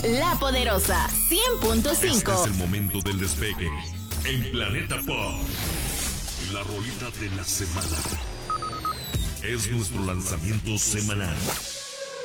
La Poderosa 100.5. Este es el momento del despegue en Planeta Pop. La rolita de la semana es nuestro lanzamiento semanal.